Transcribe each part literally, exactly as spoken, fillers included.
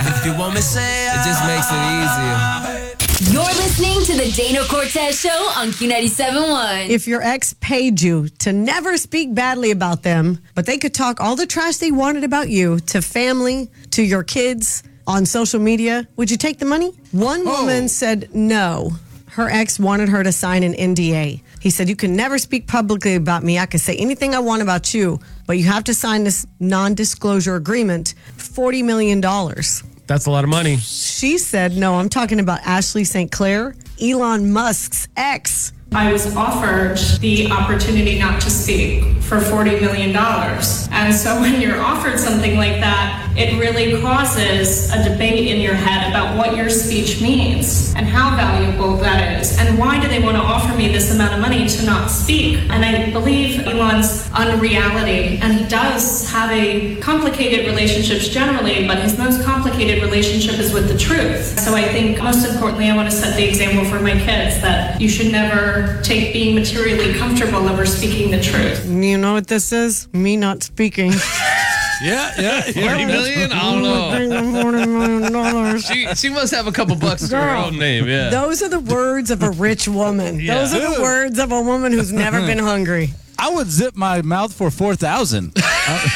If you want me, say it just makes it easier. You're listening to the Dana Cortez Show on Q ninety-seven point one. If your ex paid you to never speak badly about them, but they could talk all the trash they wanted about you to family, to your kids on social media, would you take the money? One woman oh. said no. Her ex wanted her to sign an N D A. He said, you can never speak publicly about me. I can say anything I want about you, but you have to sign this non-disclosure agreement, forty million dollars. That's a lot of money. She said, no, I'm talking about Ashley Saint Clair, Elon Musk's ex. I was offered the opportunity not to speak for forty million dollars. And so when you're offered something like that, it really causes a debate in your head about what your speech means and how valuable that is. And why do they want to offer me this amount of money to not speak? And I believe Elon's unreality, and he does have a complicated relationships generally, but his most complicated relationship is with the truth. So I think most importantly, I want to set the example for my kids that you should never take being materially comfortable over speaking the truth. You know what this is? Me not speaking. Yeah, yeah. forty million? I don't know. forty million dollars. She, she must have a couple bucks to her own name, yeah. Those are the words of a rich woman. Yeah. Those are the words of a woman who's never been hungry. I would zip my mouth for four thousand dollars.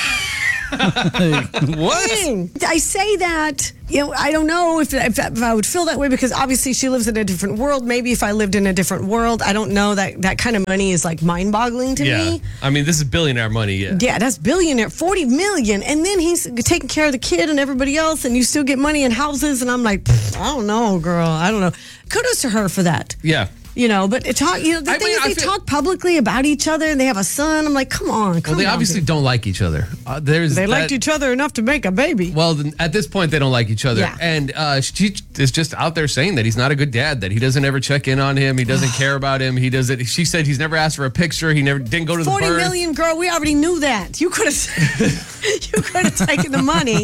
What? I say that, you know, I don't know if, if, if I would feel that way because obviously she lives in a different world. Maybe if I lived in a different world, I don't know. That that kind of money is like mind-boggling to yeah. me. I mean, this is billionaire money, yeah. Yeah, that's billionaire, forty million. And then he's taking care of the kid and everybody else, and you still get money in houses. And I'm like, I don't know, girl. I don't know. Kudos to her for that. Yeah. You know, but it talk. You know, the I thing mean, is, I they feel- talk publicly about each other, and they have a son. I'm like, come on, come Well, they on, obviously dude. don't like each other. Uh, there's They that, liked each other enough to make a baby. Well, then, at this point, they don't like each other. Yeah. And uh, she is just out there saying that he's not a good dad, that he doesn't ever check in on him. He doesn't care about him. He doesn't. She said he's never asked for a picture. He never didn't go to the Forty birth. million, girl. We already knew that. You could have, you could have taken the money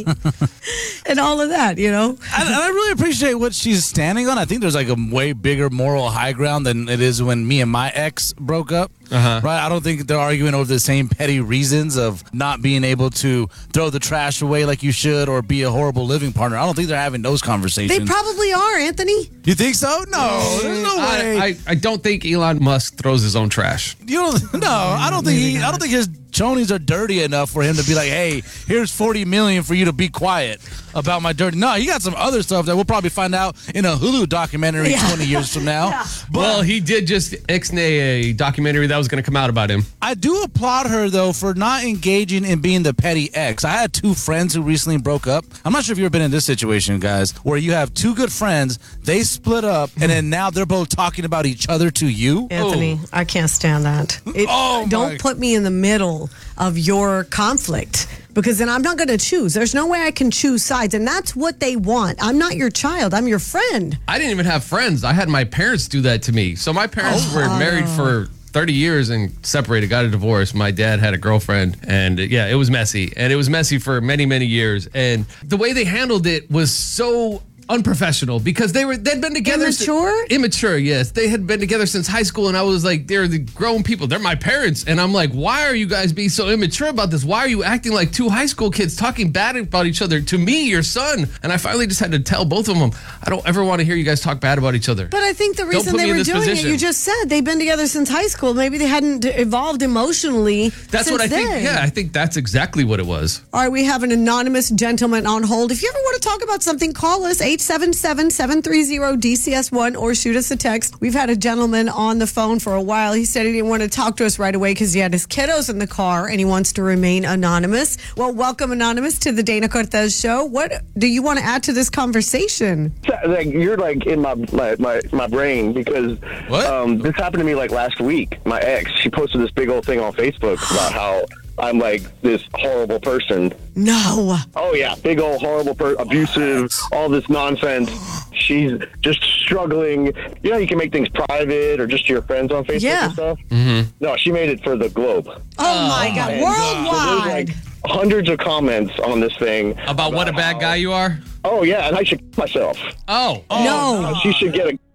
and all of that. You know. And, and I really appreciate what she's standing on. I think there's like a way bigger moral high ground than it is when me and my ex broke up. Uh-huh. Right? I don't think they're arguing over the same petty reasons of not being able to throw the trash away like you should or be a horrible living partner. I don't think they're having those conversations. They probably are, Anthony. You think so? No, there's no way. I, I, I don't think Elon Musk throws his own trash. You don't? No, I don't think he. I don't think his chonies are dirty enough for him to be like, "Hey, here's forty million for you to be quiet about my dirty." No, he got some other stuff that we'll probably find out in a Hulu documentary Yeah. twenty years from now. Yeah. But Well, he did just ixnay a documentary that was going to come out about him. I do applaud her though for not engaging in being the petty ex. I had two friends who recently broke up. I'm not sure if you've ever been in this situation, guys, where you have two good friends, they split up, and then now they're both talking about each other to you. Anthony, I can't stand that. It, Oh, don't my- put me in the middle of your conflict because then I'm not going to choose. There's no way I can choose sides, and that's what they want. I'm not your child. I'm your friend. I didn't even have friends. I had my parents do that to me. So my parents were married for thirty years and separated, got a divorce. My dad had a girlfriend, and uh, yeah, it was messy. And it was messy for many, many years. And the way they handled it was so unprofessional because they were they'd been together Immature? si- immature yes they had been together since high school, and I was like, they're the grown people, they're my parents, and I'm like, why are you guys being so immature about this? Why are you acting like two high school kids talking bad about each other to me, your son? And I finally just had to tell both of them, I don't ever want to hear you guys talk bad about each other. But I think the Don't reason put they me in were this doing position. it, you just said they've been together since high school. Maybe they hadn't evolved emotionally. That's since what I think. then. Yeah, I think that's exactly what it was. All right, we have an anonymous gentleman on hold. If you ever want to talk about something, call us eight seven seven, seven three zero, D C S one or shoot us a text. We've had a gentleman on the phone for a while. He said he didn't want to talk to us right away because he had his kiddos in the car and he wants to remain anonymous. Well, welcome, Anonymous, to the Dana Cortez Show. What do you want to add to this conversation? Like, you're like in my my, my, my brain because What? um, this happened to me like last week. My ex, she posted this big old thing on Facebook about how I'm like this horrible person. No. Oh yeah, big old horrible, per- abusive, all this nonsense. She's just struggling. You know, you can make things private or just to your friends on Facebook Yeah. and stuff. Mm-hmm. No, she made it for the Globe. Oh, my God. And, uh, so there's Worldwide. like hundreds of comments on this thing About what a bad how- guy you are? Oh yeah, and I should myself. Oh. no. Uh, she should get a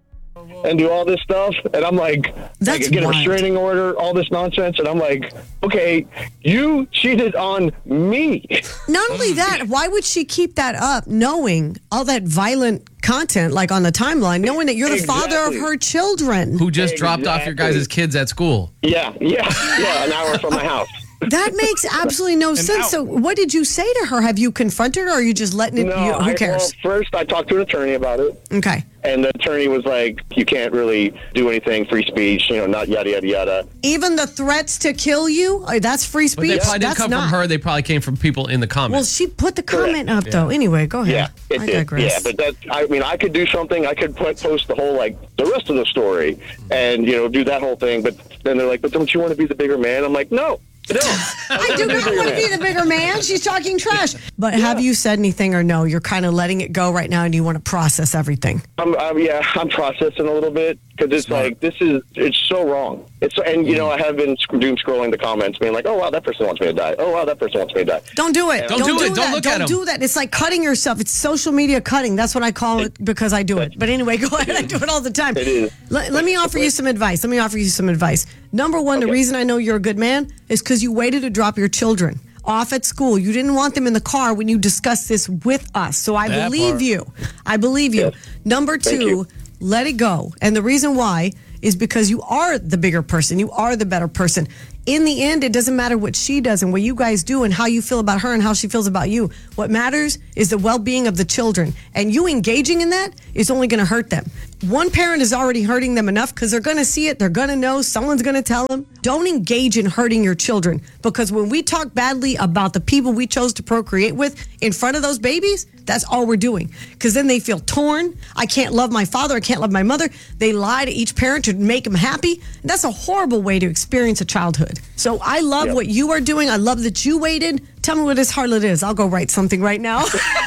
and do all this stuff. And I'm like, That's like get a wild. restraining order, all this nonsense. And I'm like, okay, you cheated on me. Not only that, why would she keep that up knowing all that violent content like on the timeline, knowing that you're the father of Exactly. her children? Who just dropped off your Exactly. guys' kids at school? Yeah, yeah, yeah, an hour from my house. That makes absolutely no sense. So what did you say to her? Have you confronted her or are you just letting it, No, you, who I, cares? well, first I talked to an attorney about it. Okay. And the attorney was like, you can't really do anything, free speech, you know, not yada, yada, yada. Even the threats to kill you, uh, that's free But they speech. probably didn't That's come not. from her. They probably came from people in the Well, comments. she put the comment up though. Anyway, go ahead. Yeah, it I did. digress. Yeah, but that, I mean, I could do something. I could put, post the whole, like, the rest of the story and, you know, do that whole thing. But then they're like, but don't you want to be the bigger man? I'm like, no. No, I do not want to be the bigger man. She's talking trash. But have you said anything or no? You're kind of letting it go right now and you want to process everything. I'm, I'm yeah, I'm processing a little bit because it's like this is it's so wrong. It's and you know I have been sc- doom scrolling the comments, being like, oh wow, that person wants me to die. Oh wow, that person wants me to die. Don't do it. Don't do it. Don't that. look Don't at 'em. do that. It's like cutting yourself. It's social media cutting. That's what I call it because I do it. But anyway, go ahead. I do it all the time. It is. Let, let me offer you some advice. Let me offer you some advice. Number one, the Okay. reason I know you're a good man is because you waited to drop your children off at school. You didn't want them in the car when you discussed this with us. So I That believe part. you. I believe you. Yes. Number Thank two, you. let it go. And the reason why is because you are the bigger person. You are the better person. In the end, it doesn't matter what she does and what you guys do and how you feel about her and how she feels about you. What matters is the well-being of the children. And you engaging in that is only going to hurt them. One parent is already hurting them enough because they're going to see it. They're going to know. Someone's going to tell them. Don't engage in hurting your children because when we talk badly about the people we chose to procreate with in front of those babies, that's all we're doing. Because then they feel torn. I can't love my father. I can't love my mother. They lie to each parent to make them happy. And that's a horrible way to experience a childhood. So I love Yep. what you are doing. I love that you waited. Tell me what this harlot is. I'll go write something right now.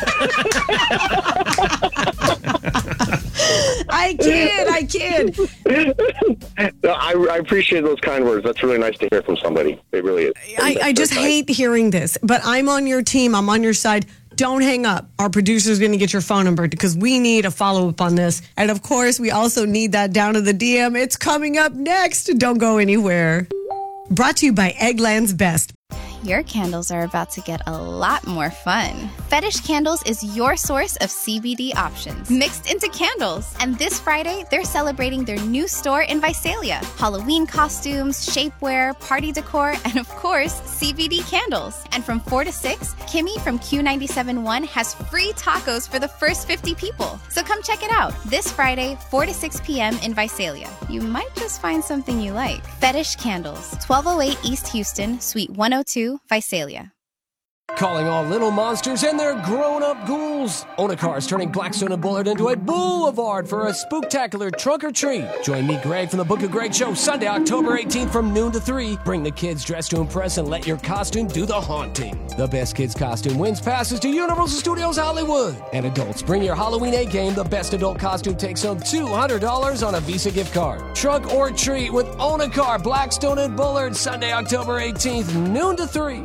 I kid. I kid. No, I, I appreciate those kind words. That's really nice to hear from somebody. It really is. I, I just hate hearing this, but I'm on your team. I'm on your side. Don't hang up. Our producer's going to get your phone number because we need a follow up on this. And of course, we also need that down to the D M. It's coming up next. Don't go anywhere. Brought to you by Eggland's Best. Your candles are about to get a lot more fun. Fetish Candles is your source of C B D options mixed into candles. And this Friday, they're celebrating their new store in Visalia. Halloween costumes, shapewear, party decor, and of course, C B D candles. And from four to six, Kimmy from Q ninety-seven point one has free tacos for the first fifty people. So come check it out this Friday, four to six p.m. in Visalia. You might just find something you like. Fetish Candles, twelve oh eight East Houston, Suite one oh two, Visalia. Calling all little monsters and their grown-up ghouls. Onacar is turning Blackstone and Bullard into a boulevard for a spooktacular trunk or treat. Join me, Greg, from the Book of Greg Show, Sunday, October eighteenth from noon to three. Bring the kids dressed to impress and let your costume do the haunting. The best kids costume wins passes to Universal Studios Hollywood. And adults, bring your Halloween A-game. The best adult costume takes home two hundred dollars on a Visa gift card. Trunk or treat with Onacar, Blackstone and Bullard, Sunday, October eighteenth, noon to three.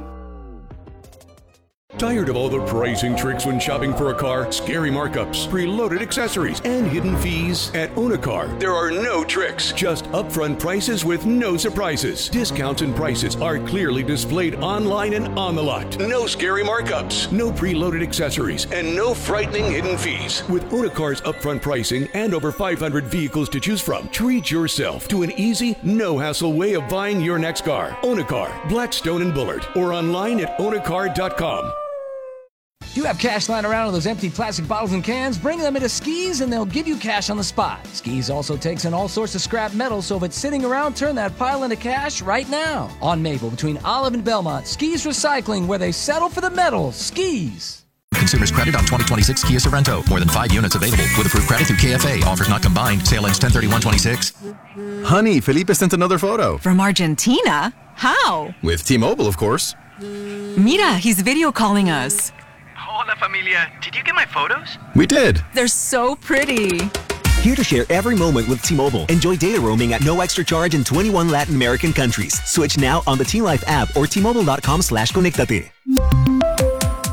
Tired of all the pricing tricks when shopping for a car? Scary markups, preloaded accessories, and hidden fees? At Onacar, there are no tricks, just upfront prices with no surprises. Discounts and prices are clearly displayed online and on the lot. No scary markups, no preloaded accessories, and no frightening hidden fees. With Onacar's upfront pricing and over five hundred vehicles to choose from, treat yourself to an easy, no-hassle way of buying your next car. Onacar, Blackstone and Bullard, or online at onacar dot com. Do you have cash lying around in those empty plastic bottles and cans? Bring them into Skis and they'll give you cash on the spot. Skis also takes in all sorts of scrap metal, so if it's sitting around, turn that pile into cash right now. On Maple, between Olive and Belmont, Skis Recycling, where they settle for the metal. Skis. Consumers credit on twenty twenty-six Kia Sorento. More than five units available. With approved credit through K F A. Offers not combined. Sale ends ten thirty-one twenty-six. Honey, Felipe sent another photo. From Argentina? How? With T-Mobile, of course. Mira, he's video calling us. Hola, familia. Did you get my photos? We did. They're so pretty. Here to share every moment with T-Mobile. Enjoy data roaming at no extra charge in twenty-one Latin American countries. Switch now on the T-Life app or T Mobile dot com slash conectate. While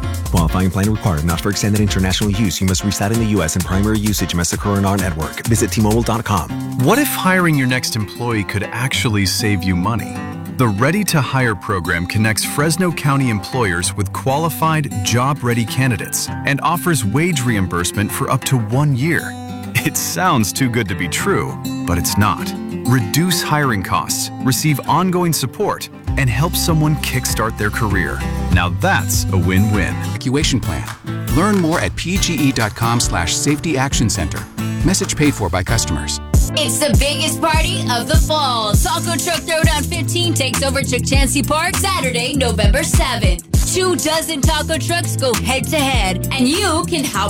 Qualifying plan required. Not for extended international use. You must reside in the U S and primary usage must occur in our network. Visit T Mobile dot com. What if hiring your next employee could actually save you money? The Ready to Hire program connects Fresno County employers with qualified, job-ready candidates and offers wage reimbursement for up to one year. It sounds too good to be true, but it's not. Reduce hiring costs, receive ongoing support, and help someone kickstart their career. Now that's a win-win. Evacuation plan. Learn more at pge.com slash safety action center. Message paid for by customers. It's the biggest party of the fall. Taco Truck Throwdown fifteen takes over Chukchansi Park Saturday, November seventh. Two dozen taco trucks go head to head, and you can help